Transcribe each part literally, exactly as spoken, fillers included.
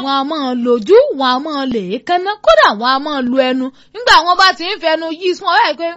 wọn a máa lójú wọn a máa lè kánná kódà wọn a máa lu ẹnu nígbà wọn bá ti ń fẹnu yí sún ọ̀rẹ́ pé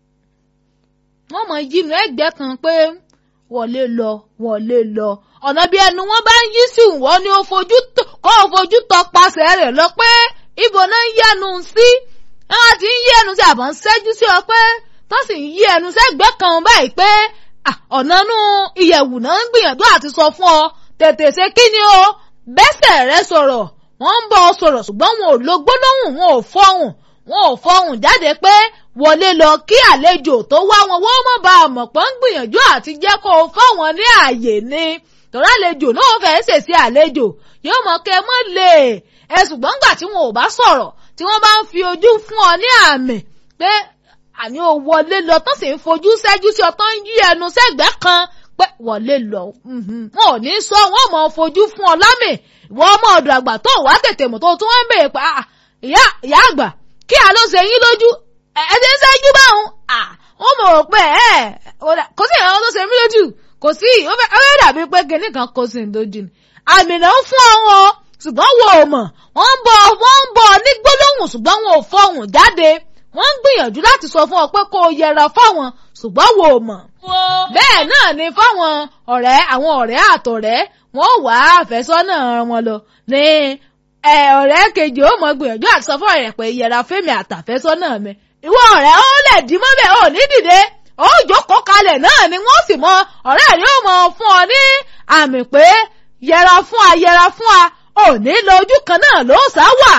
wọ́n mọ̀ yínú ẹgbẹ́ kan pé wọlé lọ wọlé lọ ọ̀nà bí ẹnu wọn bá ń yí sí wọn ni ó fojú kọ́ ó fojú tọpasẹ̀ rẹ̀ lọ pé ibo náà ń yẹnu sí wọn ti ń yí ẹnu sí àbọ̀ ń ṣẹ́jú sí ọ pé tó sì ń yí ẹnu sẹ́gbẹ́ kan báyìí pé ọ̀nà inú ìyẹ̀wù náà ń gbìyànjú àti sọ fún ọ tètè ṣe kí ni o bẹ́sẹ̀ rẹ sọ̀rọ̀ wọ́n ń bọ́ ọ sọ̀rọ̀ ṣùgbọ́n wọn ò lo gbólóhùn wọn ò fọhùn wọn ò fọhùn jáde pé wọlé lọ kí àlejò tó wá wọn wọ́n mọ̀ bá a mọ̀ pé ń gbìyànjú àti jẹ́ kó o fáwọn ní ààyè ni tọ́lá àlejò náà fẹ́ẹ́ ṣèṣe àlejò yóò mọ̀ kẹ́ mọ́ lè ẹ ṣùgbọ́n gbà tí wọn ò bá sọ̀rọ̀ tí wọ́n bá ń fi ojú fún ọ ní àmì pé àní o wọlé lọ tó sì ń fojú ṣẹ́jú sí ọ tó ń yí ẹnu sẹ́gbẹ́ kan pé wọlé lọ wọn ò ní sọ wọn mọ̀ fojú fún ọ lámì ìwọ ọmọ ọ̀dọ̀ àgbà tó wá tètè mọ̀ tó tún wọ́n ń bèèrè pé ìyá ìyá àgbà kí a ló ṣe yín lójú ẹ ti ń ṣẹ́jú báwọn wọ́n mọ̀ rò pé ẹ kò sí ìyàwó tó ṣe mí lójú kò sí ó fẹ́ dàbí pé kinní kan kò sí ìdójú ni àmì náà ń fún ọ wọn ṣùgbọ́n wọn ò mọ̀ wọ́n ń bọ̀ wọ́n ń bọ̀ ní gbólóhùn ṣùgbọ́n wọn ò fọhùn jáde wọ́n ń gbìyànjú láti sọ fún ọ pé kó o yẹra fáwọn ṣùgbọ́n wọn ò mọ̀. bẹ́ẹ̀ náà ni fáwọn ọ̀rẹ́ àwọn ọ̀rẹ́ àtọ̀rẹ́ wọ́n wá àfẹ́sọ́nà wọn lọ ní ọ̀rẹ́ kejì ó mọ̀ gbìyànjú àti sọ fún ọ̀rẹ́ pé yẹra fẹ́mi àtàfẹ́sọ́nà mi. ìwọ ọ̀rẹ́ ó lè dì mọ́ bẹ́ẹ̀ ó ní dìde ó jókòó kalẹ̀ náà ni wọ́n sì mọ ọ̀rẹ́ rẹ̀ ó mọ fún ọ ní àmì pé yẹra fún a yẹra fún a ò ní lọ ojú kan náà ló sá wà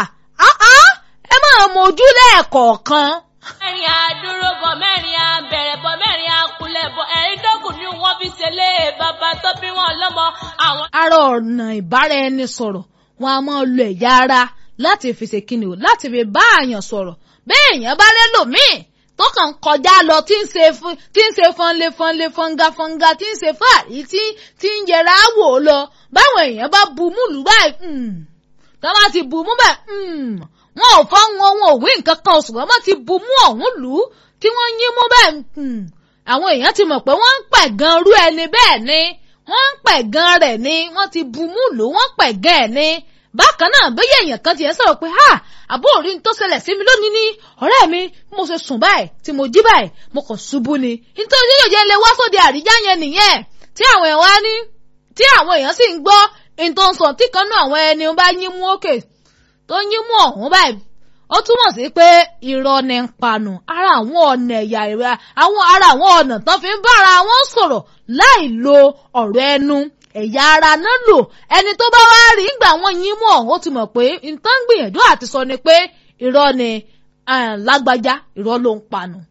ẹ máa mojú lẹ́ẹ̀kọ̀ọ̀kan. mẹ́rin àdúró bọ̀ mẹ́rin àbẹ̀rẹ̀ bọ̀ mẹ́rin àkulẹ̀ bọ̀ ẹ̀rín dọ́kùn ni wọ́n fi ṣẹlẹ̀ bàbá tó bí wọn lọ́mọ àwọn. ara ọ̀nà ìbáraẹnisọ̀rọ̀ wọn a máa lo ẹ̀yà ara láti fi ṣe kíni o láti fi bá àyàn sọ̀rọ̀ bẹ́ẹ̀ èèyàn bá lẹ́lòmíì tó kàn kọjá lọ tí ń ṣe tí ń ṣe fọ́nlé fọ́nlé fọ́ngá fọ́ngá tí ń ṣe fáàrí tí tí ń yẹra wò ó lọ báwọn èèyàn bá bu mú lù báyìí tó bá ti bu mú báyìí wọn ò fọ́ wọn wọn ò wí nǹkan kan ṣùgbọ́n wọ́n ti bu mú ọ̀hún lù ú tí wọ́n yín mú báyìí àwọn èèyàn ti mọ̀ pé wọ́n ń pẹ̀ gan rú ẹni bẹ́ẹ̀ ni wọ́n ń pẹ̀ gan rẹ̀ ni wọ́n ti bu mú lù ú wọ́n pẹ̀ gan ẹ̀ ni bákan náà bóyá èèyàn kan ti ẹ̀ sọ̀rọ̀ pé ha àbó òrí tó ṣẹlẹ̀ sí mi lónìí ní ọ̀rẹ́ mi mo ṣe sùn báyìí tí mo jí báyìí mo kàn ṣubú ni nítorí yóò jẹ́ ilé wá sóde àríyá yẹn nìyẹn tí àwọn èèyàn wá ní tí àwọn èèyàn sì ń gbọ́ ìtọ́nsọ̀ tí kan náà àwọn ẹni bá yín mú òkè tó yín mú ọ̀hún báyìí ó túmọ̀ sí pé irọ́ ni ń panu ara àwọn ọ̀nà ẹ̀yà ìrẹ́ àwọn ara àwọn ọ̀nà tán fi ń bára wọn sọ̀rọ̀ láì lo ọ̀rọ̀ ẹnu ẹ̀yà ara náà lò ẹni tó bá wá rí ìgbà wọn yín mú ọ̀hún ó ti mọ̀ pé nǹkan gbìyànjú àti sọ ni pé irọ́ ni lágbájá irọ́ ló ń panu.